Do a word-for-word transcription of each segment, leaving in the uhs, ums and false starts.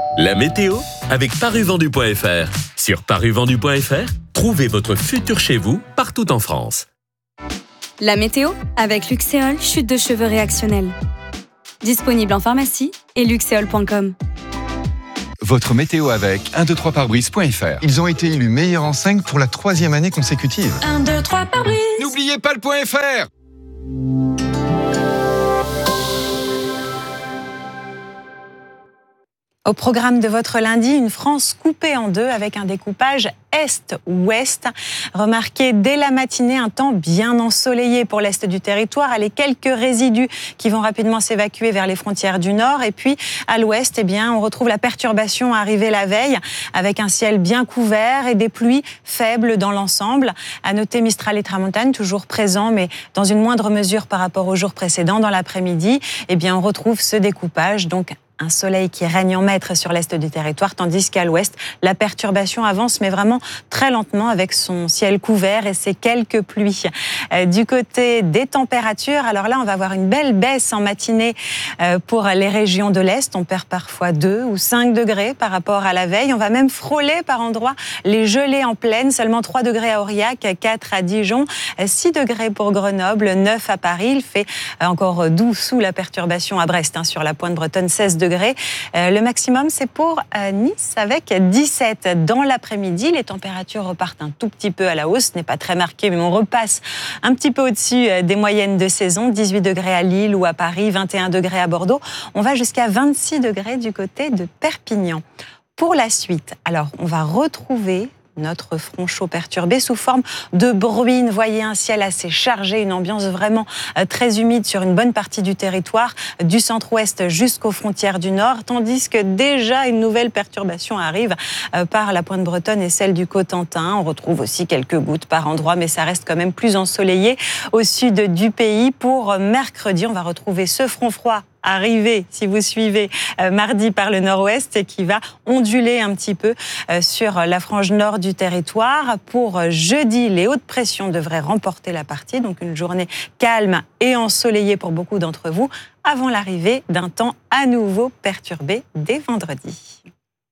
La météo avec paruvendu point F R. Sur paruvendu point F R, trouvez votre futur chez vous partout en France. La météo avec Luxéol, chute de cheveux réactionnelle. Disponible en pharmacie et luxéol point com. Votre météo avec un deux trois pare-brise point F R. Ils ont été élus meilleurs enseigne pour la troisième année consécutive. un deux trois pare-brise. N'oubliez pas le point F R. Au programme de votre lundi, une France coupée en deux avec un découpage est-ouest. Remarquez dès la matinée un temps bien ensoleillé pour l'est du territoire, les quelques résidus qui vont rapidement s'évacuer vers les frontières du nord. Et puis à l'ouest, eh bien, on retrouve la perturbation arrivée la veille avec un ciel bien couvert et des pluies faibles dans l'ensemble. À noter Mistral et Tramontane toujours présents, mais dans une moindre mesure par rapport aux jours précédents. Dans l'après-midi, eh bien, on retrouve ce découpage, donc un soleil qui règne en maître sur l'est du territoire, tandis qu'à l'ouest, la perturbation avance, mais vraiment très lentement avec son ciel couvert et ses quelques pluies. Euh, du côté des températures, alors là, on va avoir une belle baisse en matinée euh, pour les régions de l'est. On perd parfois deux ou cinq degrés par rapport à la veille. On va même frôler par endroits les gelées en plaine. Seulement trois degrés à Aurillac, quatre à Dijon, six degrés pour Grenoble, neuf à Paris. Il fait encore doux sous la perturbation à Brest, hein, sur la pointe bretonne, seize degrés. Euh, le maximum, c'est pour euh, Nice avec dix-sept. Dans l'après-midi, les températures repartent un tout petit peu à la hausse. Ce n'est pas très marqué, mais on repasse un petit peu au-dessus euh, des moyennes de saison. dix-huit degrés à Lille ou à Paris, vingt et un degrés à Bordeaux. On va jusqu'à vingt-six degrés du côté de Perpignan. Pour la suite, alors, on va retrouver notre front chaud perturbé sous forme de bruine. Voyez un ciel assez chargé, une ambiance vraiment très humide sur une bonne partie du territoire, du centre-ouest jusqu'aux frontières du nord, tandis que déjà une nouvelle perturbation arrive par la pointe bretonne et celle du Cotentin. On retrouve aussi quelques gouttes par endroit, mais ça reste quand même plus ensoleillé au sud du pays. Pour mercredi, on va retrouver ce front froid arrivé, si vous suivez, euh, mardi par le nord-ouest et qui va onduler un petit peu euh, sur la frange nord du territoire. Pour jeudi, les hautes pressions devraient remporter la partie, donc une journée calme et ensoleillée pour beaucoup d'entre vous, avant l'arrivée d'un temps à nouveau perturbé dès vendredi.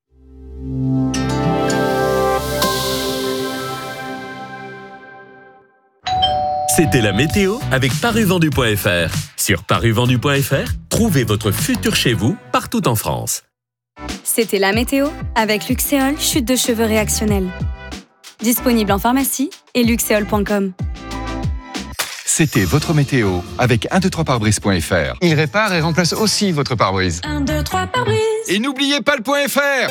C'était la météo avec paruvendu point F R. Sur paruvendu point F R, trouvez votre futur chez vous partout en France. C'était la météo avec Luxéol, chute de cheveux réactionnelle. Disponible en pharmacie et luxéol point com. C'était votre météo avec un deux trois pare-brise point F R. Il répare et remplace aussi votre pare-brise. un deux trois pare-brise. Et n'oubliez pas le point F R.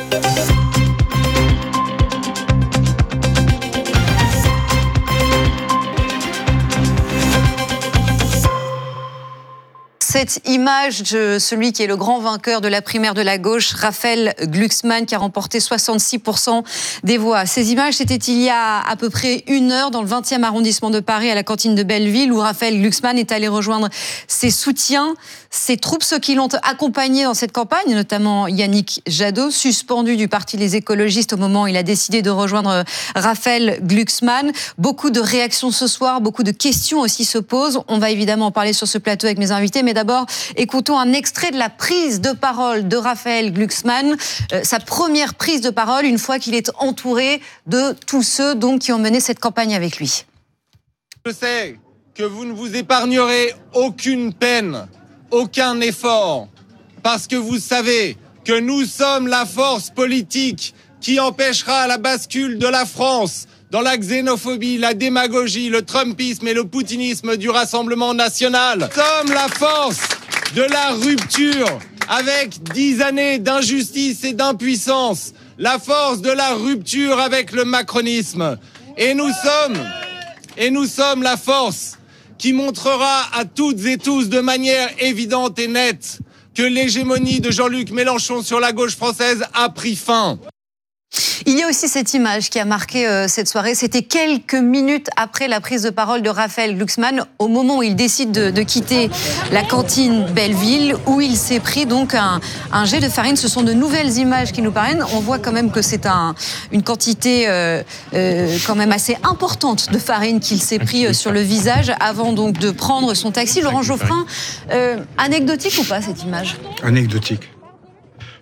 Cette image de celui qui est le grand vainqueur de la primaire de la gauche, Raphaël Glucksmann, qui a remporté soixante-six pour cent des voix. Ces images, c'était il y a à peu près une heure dans le vingtième arrondissement de Paris, à la cantine de Belleville, où Raphaël Glucksmann est allé rejoindre ses soutiens, ses troupes, ceux qui l'ont accompagné dans cette campagne, notamment Yannick Jadot, suspendu du parti Les Écologistes au moment où il a décidé de rejoindre Raphaël Glucksmann. Beaucoup de réactions ce soir, beaucoup de questions aussi se posent. On va évidemment en parler sur ce plateau avec mes invités, mais d'abord, écoutons un extrait de la prise de parole de Raphaël Glucksmann, euh, sa première prise de parole une fois qu'il est entouré de tous ceux donc, qui ont mené cette campagne avec lui. Je sais que vous ne vous épargnerez aucune peine, aucun effort, parce que vous savez que nous sommes la force politique qui empêchera la bascule de la France dans la xénophobie, la démagogie, le trumpisme et le poutinisme du Rassemblement national. Nous sommes la force de la rupture avec dix années d'injustice et d'impuissance. La force de la rupture avec le macronisme. Et nous sommes, et nous sommes la force qui montrera à toutes et tous de manière évidente et nette que l'hégémonie de Jean-Luc Mélenchon sur la gauche française a pris fin. Il y a aussi cette image qui a marqué euh, cette soirée. C'était quelques minutes après la prise de parole de Raphaël Glucksmann, au moment où il décide de, de quitter la cantine Belleville, où il s'est pris donc un, un jet de farine. Ce sont de nouvelles images qui nous parviennent. On voit quand même que c'est un, une quantité euh, euh, quand même assez importante de farine qu'il s'est pris euh, sur le visage avant donc de prendre son taxi. Laurent Geoffrin, euh, anecdotique ou pas cette image ? Anecdotique.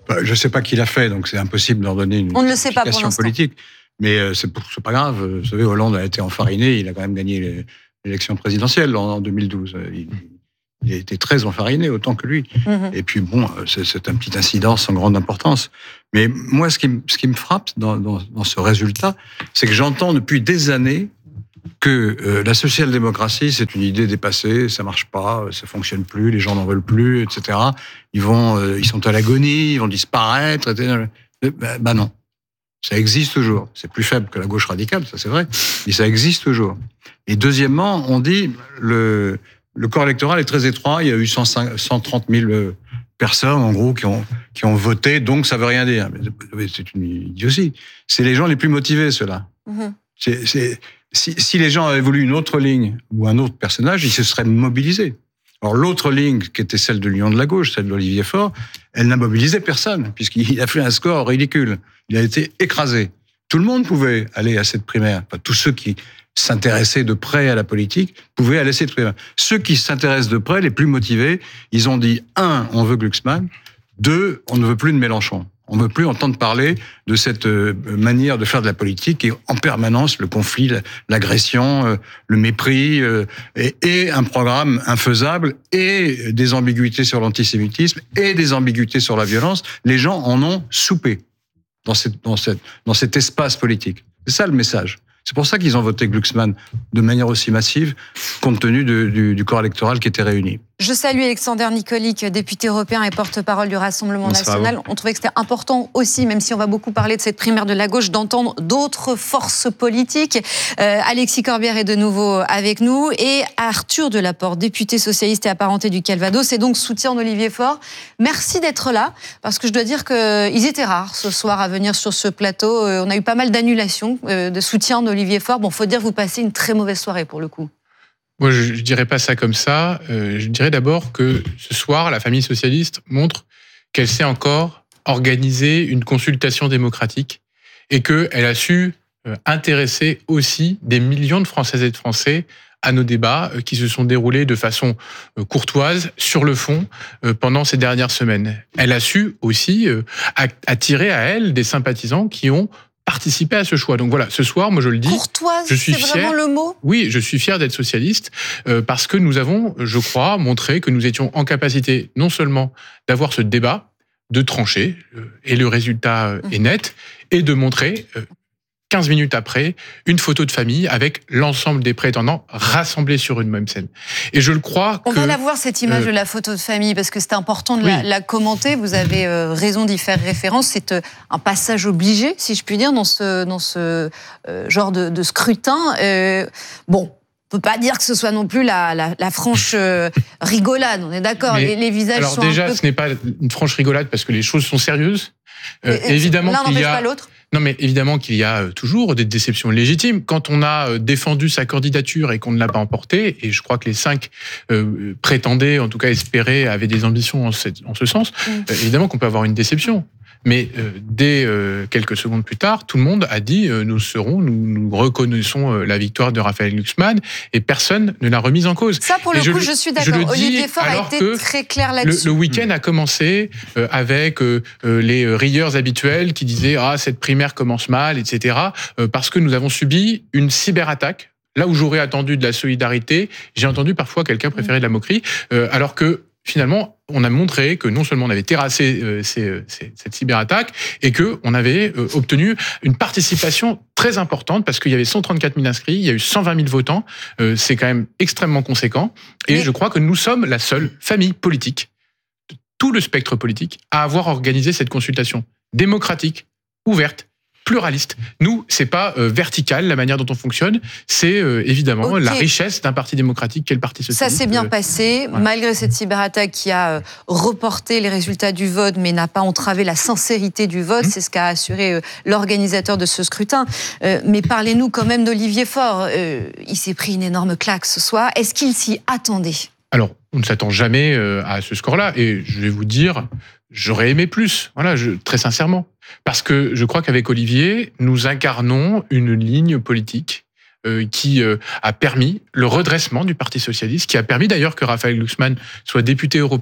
Bah, je ne sais pas qui l'a fait, donc c'est impossible d'en donner une On ne le sait pas pour explication l'instant. politique. Mais euh, c'est, c'est pas grave. Vous savez, Hollande a été enfariné. Il a quand même gagné l'élection présidentielle en deux mille douze. Il, il a été très enfariné, autant que lui. Mm-hmm. Et puis bon, c'est, c'est un petit incident sans grande importance. Mais moi, ce qui, ce qui me frappe dans, dans, dans ce résultat, c'est que j'entends depuis des années que euh, la social-démocratie, c'est une idée dépassée, ça marche pas, ça fonctionne plus, les gens n'en veulent plus, et cetera. Ils vont, euh, ils sont à l'agonie, ils vont disparaître. Et cetera. Ben, ben non, ça existe toujours. C'est plus faible que la gauche radicale, ça c'est vrai, mais ça existe toujours. Et deuxièmement, on dit le le corps électoral est très étroit. Il y a eu cent trente mille personnes en gros qui ont qui ont voté, donc ça veut rien dire. Mais c'est une idiotie. C'est les gens les plus motivés, ceux-là. Mmh. C'est, c'est Si, si les gens avaient voulu une autre ligne ou un autre personnage, ils se seraient mobilisés. Alors l'autre ligne, qui était celle de l'Union de la gauche, celle d'Olivier Faure, elle n'a mobilisé personne, puisqu'il a fait un score ridicule. Il a été écrasé. Tout le monde pouvait aller à cette primaire. Enfin, tous ceux qui s'intéressaient de près à la politique pouvaient aller à cette primaire. Ceux qui s'intéressent de près, les plus motivés, ils ont dit, un, on veut Glucksmann, deux, on ne veut plus de Mélenchon. On ne veut plus entendre parler de cette manière de faire de la politique et en permanence le conflit, l'agression, le mépris et, et un programme infaisable et des ambiguïtés sur l'antisémitisme et des ambiguïtés sur la violence. Les gens en ont soupé dans, cette, dans, cette, dans cet espace politique. C'est ça le message. C'est pour ça qu'ils ont voté Glucksmann de manière aussi massive, compte tenu de, du, du corps électoral qui était réuni. Je salue Alexander Nikolic, député européen et porte-parole du Rassemblement national. On trouvait que c'était important aussi, même si on va beaucoup parler de cette primaire de la gauche, d'entendre d'autres forces politiques. Euh, Alexis Corbière est de nouveau avec nous et Arthur Delaporte, député socialiste et apparenté du Calvados, et donc soutien d'Olivier Faure. Merci d'être là, parce que je dois dire qu'ils étaient rares ce soir à venir sur ce plateau. On a eu pas mal d'annulations de soutien d'Olivier Faure. Bon, faut dire que vous passez une très mauvaise soirée pour le coup. Moi, je ne dirais pas ça comme ça. Euh, je dirais d'abord que ce soir, la famille socialiste montre qu'elle sait encore organiser une consultation démocratique et qu'elle a su euh, intéresser aussi des millions de Françaises et de Français à nos débats euh, qui se sont déroulés de façon euh, courtoise, sur le fond, euh, pendant ces dernières semaines. Elle a su aussi euh, attirer à elle des sympathisants qui ont participer à ce choix. Donc voilà, ce soir, moi je le dis, courtoise, je suis c'est fier, vraiment le mot. Oui, je suis fier d'être socialiste euh, parce que nous avons, je crois, montré que nous étions en capacité non seulement d'avoir ce débat, de trancher, euh, et le résultat euh, est net, et de montrer, euh, quinze minutes après, une photo de famille avec l'ensemble des prétendants rassemblés sur une même scène. Et je le crois On que... va la voir, cette image euh, de la photo de famille, parce que c'est important de oui. la, la commenter. Vous avez euh, raison d'y faire référence. C'est euh, un passage obligé, si je puis dire, dans ce, dans ce euh, genre de, de scrutin. Euh, bon... On ne peut pas dire que ce soit non plus la, la, la franche euh, rigolade, on est d'accord, les, les visages alors sont déjà, un peu... ce n'est pas une franche rigolade parce que les choses sont sérieuses. Euh, et, évidemment l'un qu'il y n'empêche a... pas l'autre. Non, mais évidemment qu'il y a toujours des déceptions légitimes. Quand on a défendu sa candidature et qu'on ne l'a pas emportée, et je crois que les cinq euh, prétendaient, en tout cas espéraient, avaient des ambitions en, cette, en ce sens, mmh. euh, évidemment qu'on peut avoir une déception. Mais euh, dès euh, quelques secondes plus tard, tout le monde a dit euh, nous serons, nous, nous reconnaissons euh, la victoire de Raphaël Glucksmann et personne ne l'a remise en cause. Ça, pour le et coup, je, je suis d'accord. Je Olivier Faure a été très clair là-dessus. Le, le week-end a commencé euh, avec euh, les rieurs habituels qui disaient ah cette primaire commence mal, et cetera. Euh, parce que nous avons subi une cyberattaque. Là où j'aurais attendu de la solidarité, j'ai entendu parfois quelqu'un préférer de la moquerie, euh, alors que finalement, on a montré que non seulement on avait terrassé euh, ces, ces, cette cyberattaque et qu'on avait euh, obtenu une participation très importante parce qu'il y avait cent trente-quatre mille inscrits, il y a eu cent vingt mille votants, euh, c'est quand même extrêmement conséquent. Et Mais... je crois que nous sommes la seule famille politique, de tout le spectre politique, à avoir organisé cette consultation démocratique, ouverte, pluraliste. Nous, c'est pas euh, vertical la manière dont on fonctionne, c'est euh, évidemment okay. la richesse d'un parti démocratique qu'est le Parti socialiste. Ça s'est bien euh, passé, voilà. Malgré cette cyberattaque qui a euh, reporté les résultats du vote, mais n'a pas entravé la sincérité du vote, mmh. c'est ce qu'a assuré euh, l'organisateur de ce scrutin. Euh, mais parlez-nous quand même d'Olivier Faure. Euh, il s'est pris une énorme claque ce soir. Est-ce qu'il s'y attendait ? Alors, on ne s'attend jamais euh, à ce score-là, et je vais vous dire, j'aurais aimé plus, voilà, je, très sincèrement. Parce que je crois qu'avec Olivier, nous incarnons une ligne politique euh, qui euh, a permis le redressement du Parti socialiste, qui a permis d'ailleurs que Raphaël Glucksmann soit député européen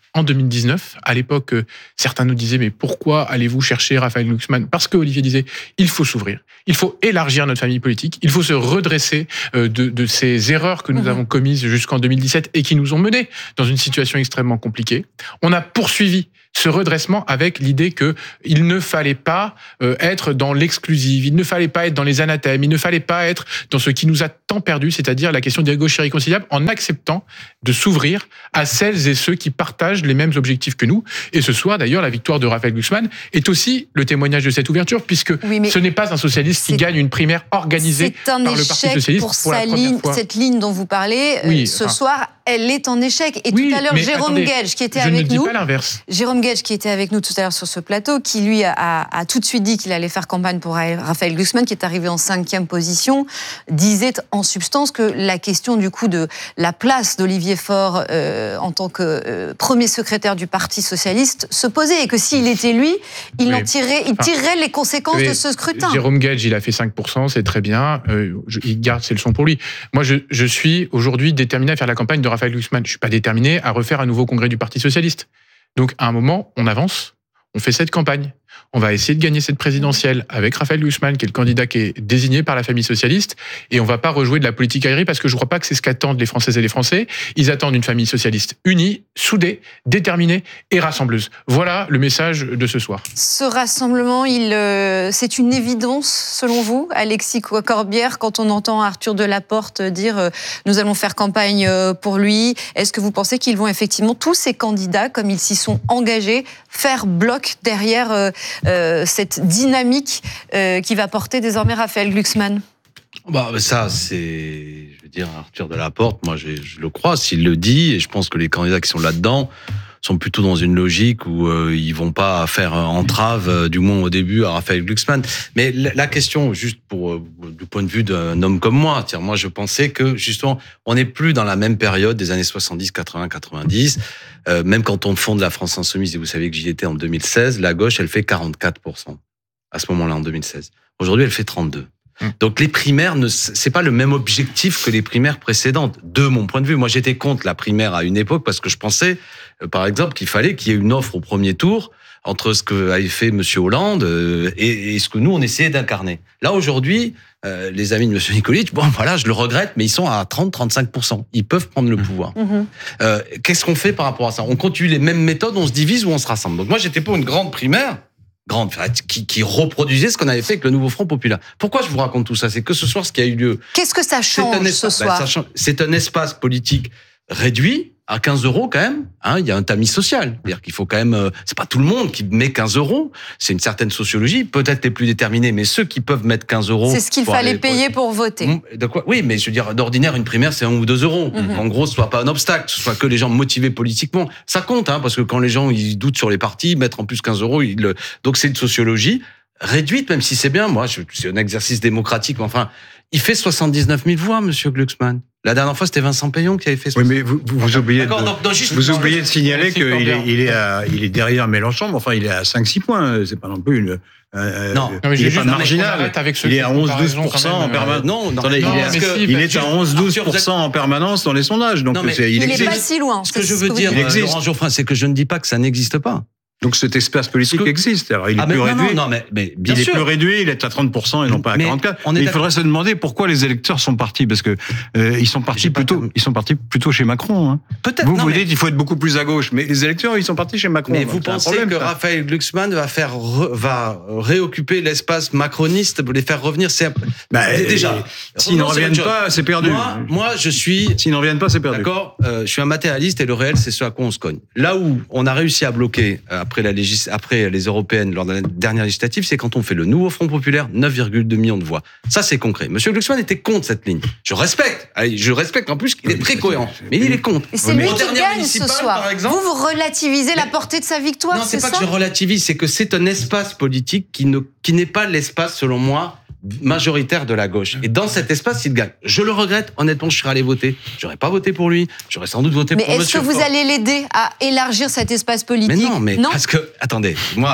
en deux mille dix-neuf. À l'époque, certains nous disaient, mais pourquoi allez-vous chercher Raphaël Glucksmann ? Parce qu'Olivier disait, il faut s'ouvrir, il faut élargir notre famille politique, il faut se redresser de, de ces erreurs que nous mmh. avons commises jusqu'en deux mille dix-sept et qui nous ont menés dans une situation extrêmement compliquée. On a poursuivi ce redressement avec l'idée qu'il ne fallait pas être dans l'exclusive, il ne fallait pas être dans les anathèmes, il ne fallait pas être dans ce qui nous a tant perdu, c'est-à-dire la question des gauches irréconciliables, en acceptant de s'ouvrir à celles et ceux qui partagent les mêmes objectifs que nous. Et ce soir, d'ailleurs, la victoire de Raphaël Glucksmann est aussi le témoignage de cette ouverture, puisque oui, ce n'est pas un socialiste qui gagne une primaire organisée par le Parti socialiste pour, pour sa la première ligne, fois. Cette ligne dont vous parlez, oui, ce enfin, soir, elle est en échec. Et oui, tout à l'heure, Jérôme attendez, Gage, qui était je avec ne dis nous, pas l'inverse. Jérôme Gage, qui était avec nous tout à l'heure sur ce plateau, qui lui a, a, a tout de suite dit qu'il allait faire campagne pour Raphaël Glucksmann, qui est arrivé en cinquième position, disait en substance que la question du coup de la place d'Olivier Faure euh, en tant que euh, premier secrétaire du Parti socialiste se posait, et que s'il était lui, il, oui. en tirait, il tirerait enfin, les conséquences de ce scrutin. Jérôme Gage, il a fait cinq pour cent, c'est très bien, euh, je, il garde ses leçons pour lui. Moi, je, je suis aujourd'hui déterminé à faire la campagne de Raphaël Glucksmann. Je ne suis pas déterminé à refaire un nouveau congrès du Parti socialiste. Donc, à un moment, on avance, on fait cette campagne. On va essayer de gagner cette présidentielle avec Raphaël Glucksmann, qui est le candidat qui est désigné par la famille socialiste. Et on ne va pas rejouer de la politique aérienne, parce que je ne crois pas que c'est ce qu'attendent les Françaises et les Français. Ils attendent une famille socialiste unie, soudée, déterminée et rassembleuse. Voilà le message de ce soir. Ce rassemblement, il, euh, c'est une évidence, selon vous, Alexis Corbière, quand on entend Arthur Delaporte dire euh, « nous allons faire campagne euh, pour lui ». Est-ce que vous pensez qu'ils vont effectivement, tous ces candidats, comme ils s'y sont engagés, faire bloc derrière euh, Euh, cette dynamique euh, qui va porter désormais Raphaël Glucksmann? Bah, ça, c'est, je veux dire, Arthur Delaporte, moi, je, je le crois, s'il le dit, et je pense que les candidats qui sont là-dedans sont plutôt dans une logique où euh, ils vont pas faire entrave, euh, du moins au début, à Raphaël Glucksmann. Mais la, la question, juste pour euh, du point de vue d'un homme comme moi, tiens, moi, je pensais que justement, on n'est plus dans la même période des années soixante-dix, quatre-vingts, quatre-vingt-dix. Euh, même quand on fonde la France Insoumise, et vous savez que j'y étais en deux mille seize, la gauche, elle fait quarante-quatre pour cent à ce moment-là, en deux mille seize. Aujourd'hui, elle fait trente-deux. Donc les primaires, ne, c'est pas le même objectif que les primaires précédentes, de mon point de vue. Moi, j'étais contre la primaire à une époque parce que je pensais, euh, par exemple, qu'il fallait qu'il y ait une offre au premier tour entre ce que avait fait M. Hollande euh, et, et ce que nous, on essayait d'incarner. Là, aujourd'hui, euh, les amis de M. Nikolic, bon, voilà, je le regrette, mais ils sont à trente à trente-cinq pour cent. Ils peuvent prendre le pouvoir. Mmh. Euh, qu'est-ce qu'on fait par rapport à ça? On continue les mêmes méthodes, on se divise ou on se rassemble. Donc moi, j'étais pour une grande primaire, grande, qui, qui reproduisait ce qu'on avait fait avec le Nouveau Front Populaire. Pourquoi je vous raconte tout ça? C'est que ce soir, ce qui a eu lieu... Qu'est-ce que ça change c'est un espace, ce soir bah, ça change, c'est un espace politique réduit, à quinze euros quand même, hein, il y a un tamis social. C'est-à-dire qu'il faut quand même, euh, c'est pas tout le monde qui met quinze euros, c'est une certaine sociologie, peut-être les plus déterminés, mais ceux qui peuvent mettre quinze euros... C'est ce qu'il fallait aller, payer pour, pour voter. De quoi? Oui, mais je veux dire, d'ordinaire, une primaire, c'est un ou deux euros. Mm-hmm. En gros, ce soit pas un obstacle, ce soit que les gens motivés politiquement. Ça compte, hein, parce que quand les gens, ils doutent sur les partis, mettre en plus quinze euros, ils le... donc c'est une sociologie réduite, même si c'est bien, moi, c'est un exercice démocratique, mais enfin, il fait soixante-dix-neuf mille voix, monsieur Glucksmann. La dernière fois, c'était Vincent Payon qui avait fait ça. Oui, mais vous, vous, vous oubliez, de, donc, donc, vous oubliez de signaler qu'il est, il est, à, il est derrière Mélenchon, mais enfin, il est à cinq à six points. C'est pas non plus une... Euh, non, non il n'est pas marginal. Il est à onze à douze pour cent en permanence. Non, non, Attendez, non, il, est, que, il est à onze à douze pour cent en permanence dans les sondages. Donc non, mais c'est, il n'est pas si loin. Ce que je veux dire, Laurent Geoffrin, c'est que je ne dis pas que ça n'existe pas. Donc cet espace politique que... existe. Alors il est ah, plus non, réduit. Non, non, mais, mais bien il sûr. est plus réduit. Il est à trente pour cent et non pas à mais quarante-quatre. On est il faudrait se demander pourquoi les électeurs sont partis, parce que euh, ils sont partis plutôt, pas... ils sont partis plutôt chez Macron. Hein. Peut-être. Vous non, vous mais... dites qu'il faut être beaucoup plus à gauche, mais les électeurs ils sont partis chez Macron. Mais vous pensez problème, que ça. Raphaël Glucksmann va faire re, va réoccuper l'espace macroniste, les faire revenir? C'est bah, déjà. S'ils ne reviennent pas, c'est perdu. Moi, moi, je suis. S'ils ne reviennent pas, c'est perdu. D'accord. Euh, je suis un matérialiste et le réel, c'est ce à quoi on se cogne. Là où on a réussi à bloquer après la légis... après les européennes lors de la dernière législative, c'est quand on fait le Nouveau Front Populaire, neuf virgule deux millions de voix. Ça, c'est concret. Monsieur Glucksmann était contre cette ligne. Je respecte. Allez, je respecte en plus qu'il est très cohérent. Mais il est contre. Et c'est lui qui gagne ce soir. Par exemple, vous, vous relativisez la portée de sa victoire, non, c'est, c'est pas ça que je relativise, c'est que c'est un espace politique qui ne, qui n'est pas l'espace, selon moi, majoritaire de la gauche. Et dans cet espace, il gagne. Je le regrette. Honnêtement, je serais allé voter. J'aurais pas voté pour lui. J'aurais sans doute voté mais pour Monsieur Mais est-ce que vous Faure. allez l'aider à élargir cet espace politique? Mais non, mais non. Parce que, attendez, moi,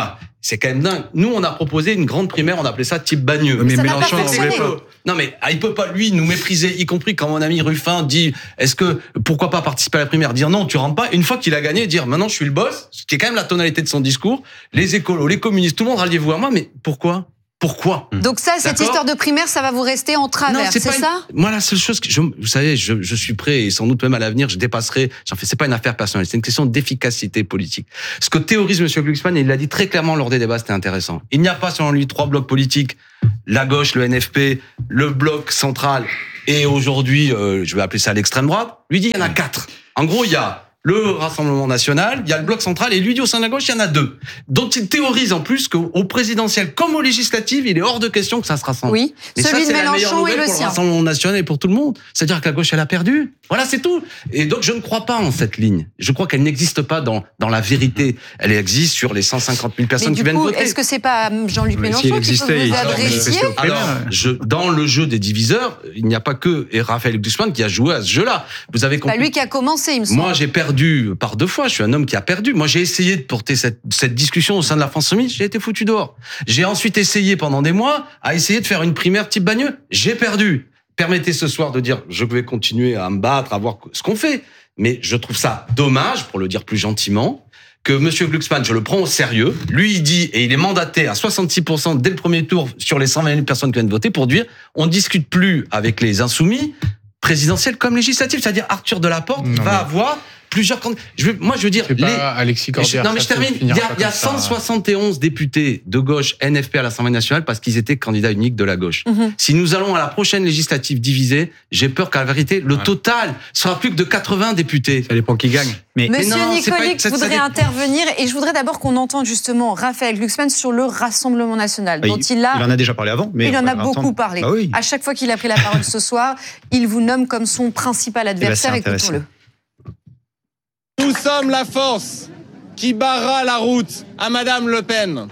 C'est quand même dingue. Nous, on a proposé une grande primaire, on appelait ça type Bagneux. Mais ça Mélenchon, n'a pas fonctionné. Non mais il peut pas lui nous mépriser, y compris quand mon ami Ruffin dit est-ce que pourquoi pas participer à la primaire, dire non tu rentres pas. Une fois qu'il a gagné, dire maintenant je suis le boss, ce qui est quand même la tonalité de son discours. Les écolos, les communistes, tout le monde ralliez-vous à moi, mais pourquoi? Pourquoi? Donc ça, cette D'accord. histoire de primaire, ça va vous rester en travers, c'est, pas ça une... Moi, la seule chose que je, vous savez, je, je suis prêt et sans doute même à l'avenir, je dépasserai. J'en fais, c'est pas une affaire personnelle, c'est une question d'efficacité politique. Ce que théorise M. Glucksmann, et il l'a dit très clairement lors des débats, c'était intéressant. Il n'y a pas selon lui trois blocs politiques, la gauche, le N F P, le bloc central et aujourd'hui, euh, je vais appeler ça l'extrême droite. Lui dit il y en a quatre. En gros, il y a le Rassemblement national, il y a le bloc central, et lui dit au sein de la gauche, il y en a deux. Dont il théorise en plus qu'au présidentiel comme aux législatives, il est hors de question que ça se rassemble. Oui, mais celui ça, de c'est la meilleure Mélenchon et nouvelle le pour le sien. Rassemblement national et pour tout le monde. C'est-à-dire que la gauche, elle a perdu. Voilà, c'est tout. Et donc, je ne crois pas en cette ligne. Je crois qu'elle n'existe pas dans, dans la vérité. Elle existe sur les cent cinquante mille personnes Mais qui du viennent coup, voter. est-ce que c'est pas Jean-Luc Mais Mélenchon s'il qui existait, peut il vous serait adresser manifesté au Alors, je, dans le jeu des diviseurs, il n'y a pas que et Raphaël Glucksmann qui a joué à ce jeu-là. Vous avez Pas compris. lui qui a commencé, il me semble. Moi, j'ai perdu par deux fois. Je suis un homme qui a perdu. Moi, j'ai essayé de porter cette, cette discussion au sein de la France Insoumise. J'ai été foutu dehors. J'ai ensuite essayé pendant des mois à essayer de faire une primaire type Bagneux. J'ai perdu. Permettez ce soir de dire, je vais continuer à me battre, à voir ce qu'on fait. Mais je trouve ça dommage, pour le dire plus gentiment, que M. Glucksmann, je le prends au sérieux. Lui, il dit, et il est mandaté à soixante-six pour cent dès le premier tour sur les cent vingt mille personnes qui viennent voter pour dire, on ne discute plus avec les insoumis, présidentiels comme législatifs. C'est-à-dire Arthur Delaporte Non, va mais... avoir plusieurs candidats. Je veux, moi, je veux dire, C'est les... pas Alexis Corbière. non, mais je ça termine. se Il y finira a, pas il y a comme ça. cent soixante et onze députés de gauche N F P à l'Assemblée nationale parce qu'ils étaient candidats uniques de la gauche. Mhm. Si nous allons à la prochaine législative divisée, j'ai peur qu'à la vérité, le Ouais. total sera plus que de quatre-vingts députés. Ça dépend qui gagne. Mais, Monsieur mais non, c'est pas- Nicolic ça- ça voudrait dé- intervenir et je voudrais d'abord qu'on entende justement Raphaël Glucksmann sur le Rassemblement national dont il, il a... il en a déjà parlé avant. Mais il on en va a le beaucoup entendre. parlé. Bah oui. À chaque fois qu'il a pris la parole ce soir, il vous nomme comme son principal adversaire. Eh ben, c'est Écoutons-le. Nous sommes la force qui barrera la route à Madame Le Pen.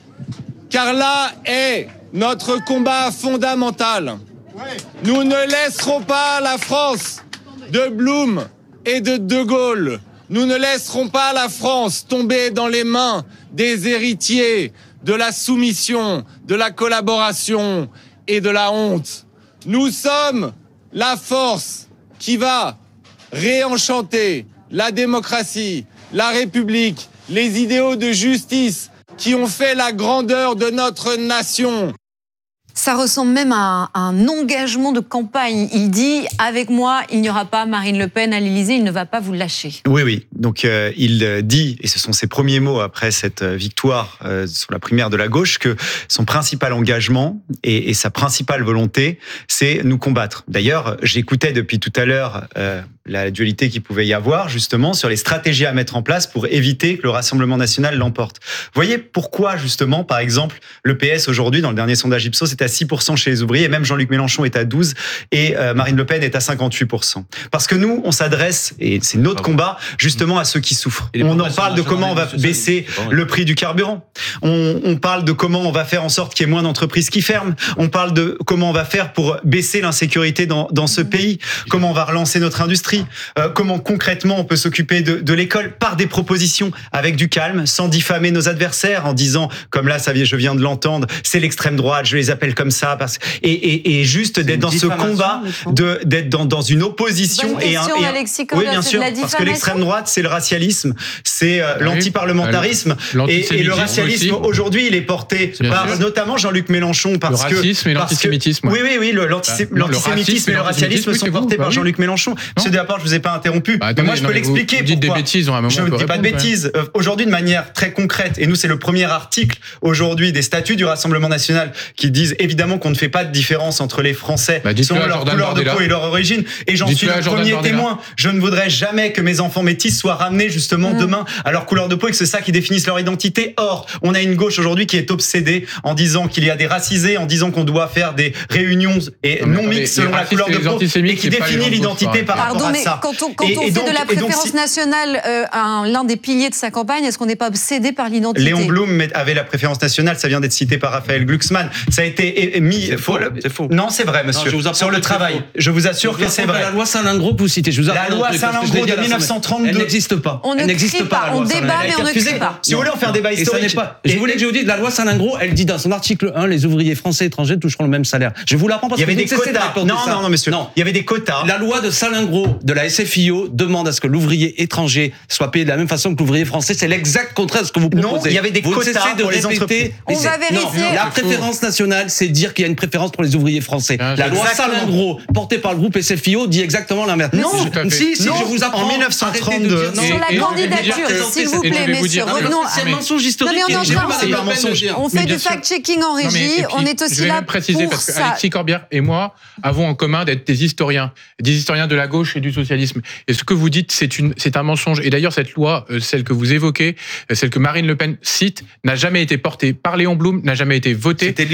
Car là est notre combat fondamental. Nous ne laisserons pas la France de Blum et de De Gaulle. Nous ne laisserons pas la France tomber dans les mains des héritiers de la soumission, de la collaboration et de la honte. Nous sommes la force qui va réenchanter la démocratie, la République, les idéaux de justice qui ont fait la grandeur de notre nation. Ça ressemble même à un, un engagement de campagne. Il dit « Avec moi, il n'y aura pas Marine Le Pen à l'Élysée, il ne va pas vous lâcher ». Oui, oui. Donc euh, il dit, et ce sont ses premiers mots après cette victoire euh, sur la primaire de la gauche, que son principal engagement et, et sa principale volonté, c'est nous combattre. D'ailleurs, j'écoutais depuis tout à l'heure euh, la dualité qu'il pouvait y avoir justement sur les stratégies à mettre en place pour éviter que le Rassemblement national l'emporte. Vous voyez pourquoi justement, par exemple, le P S aujourd'hui, dans le dernier sondage Ipsos, est à six pour cent chez les ouvriers, et même Jean-Luc Mélenchon est à douze pour cent et euh, Marine Le Pen est à cinquante-huit pour cent. Parce que nous, on s'adresse, et c'est notre combat, justement à ceux qui souffrent. On en parle de comment on va baisser le prix du carburant. On, on parle de comment on va faire en sorte qu'il y ait moins d'entreprises qui ferment. On parle de comment on va faire pour baisser l'insécurité dans, dans ce pays. Comment on va relancer notre industrie. Euh, comment concrètement on peut s'occuper de, de l'école par des propositions avec du calme, sans diffamer nos adversaires en disant, comme là, ça, je viens de l'entendre, c'est l'extrême droite, je les appelle comme ça. Parce, et, et, et juste d'être dans ce combat, de, d'être dans, dans une opposition. Bonne et un, question, et un, Alexis oui, Corbière, bien c'est sûr, de la parce que diffamation. l'extrême droite, c'est le racialisme, c'est euh, Oui. l'antiparlementarisme. Et, et le racialisme, aussi. aujourd'hui, il est porté Bien par sûr. notamment Jean-Luc Mélenchon. Parce Le racisme que, et parce que- l'antisémitisme, ouais. Oui, oui, oui, le- l'antisé- Bah, non, le l'antisémitisme racisme et et le racialisme l'antisémitisme, sont oui, c'est portés vous, par bah oui. Jean-Luc Mélenchon. Monsieur Delaporte, je vous ai pas interrompu. Bah, Mais attendez, moi, je non, peux mais vous- l'expliquer. vous dites des pourquoi. bêtises, à un moment, Je on ne peut dis pas de répondre, bêtises. Euh, Aujourd'hui, de manière très concrète, et nous, c'est le premier article aujourd'hui des statuts du Rassemblement national qui disent évidemment qu'on ne fait pas de différence entre les Français Bah, dites-le selon à leur Jordan couleur de Bardella. peau et leur origine. Et j'en Dites-le suis à le Jordan premier Bardella. témoin. Je ne voudrais jamais que mes enfants métis soient ramenés justement Mm. demain à leur couleur de peau et que c'est ça qui définisse leur identité. Or, on a une gauche aujourd'hui qui est obsédée en disant qu'il y a des racisés, en disant qu'on doit faire des réunions et Non, mais non attendez, mixtes selon les la racistes couleur et de les peau antisémites, et qui c'est pas les définit gens de l'identité gauche, par par rapport Pardon, à mais ça. quand on, quand Et- on et fait donc- de la et donc, préférence si- nationale euh, un- l'un des piliers de sa campagne, est-ce qu'on n'est pas obsédé par l'identité? Léon Blum avait la préférence nationale, ça vient d'être cité par Raphaël Glucksmann. Ça a été et, et mis. C'est faux. C'est faux. Non, c'est vrai, monsieur. Non, je vous apprends Sur le que c'est travail, faux. je vous assure Je que c'est vrai. La loi Salingro, vous citez. Je vous La loi Salingro de mille neuf cent trente-deux. Elle n'existe pas. On ne Elle n'existe crie pas, la on loi débat, Salingro. mais on ne crie pas. Si vous voulez en faire débat Et ça historique. n'est pas. Je voulais que je vous dise, la loi Salingro, elle dit dans son article un, les ouvriers français et étrangers toucheront le même salaire. Je vous l'apprends parce Il y que avait vous des cessez de quotas. répondre Non, ça. non, non, monsieur. Non. Il y avait des quotas. La loi de Salingro de la S F I O demande à ce que l'ouvrier étranger soit payé de la même façon que l'ouvrier français. C'est l'exact contraire de ce que vous proposez. Non, il y avait des vous quotas cessez de pour les répéter, entreprises. On mais va c'est- vérifier. non, la préférence nationale, c'est dire qu'il y a une préférence pour les ouvriers français. Bien, La loi exactement. Salingro, portée par le groupe S F I O, dit exactement l'inverse. Non, Je- tout à fait. si, si, Non, je vous apprends. en mille neuf cent trente-deux. Arrêtez de dire non. Sur la Et- et- candidature, et- s'il vous et je plaît, vais vous messieurs, dire- non, mais revenons C'est à... un mensonge historique. Non, mais on et est j'ai en train- pas c'est la pas un peine de mensonge. dire. On Mais fait bien du sûr. fact-checking en Non, mais- régie, et puis, on est aussi je vais là même préciser pour parce que ça. Alexis Corbière et moi avons en commun d'être des historiens, des historiens de la gauche et du socialisme. Et ce que vous dites, c'est une, c'est un mensonge. Et d'ailleurs, cette loi, euh, celle que vous évoquez, euh, celle que Marine Le Pen cite, n'a jamais été portée par Léon Blum, n'a jamais été votée. C'était